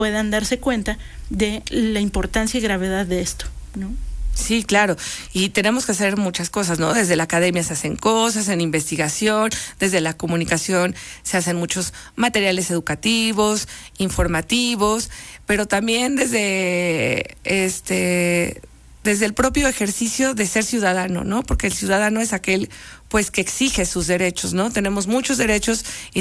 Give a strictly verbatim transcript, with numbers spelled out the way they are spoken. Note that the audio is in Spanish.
puedan darse cuenta de la importancia y gravedad de esto, ¿no? Sí, claro, y tenemos que hacer muchas cosas, ¿no? Desde la academia se hacen cosas, en investigación, desde la comunicación se hacen muchos materiales educativos, informativos, pero también desde este desde el propio ejercicio de ser ciudadano, ¿no? Porque el ciudadano es aquel, pues, que exige sus derechos, ¿no? Tenemos muchos derechos y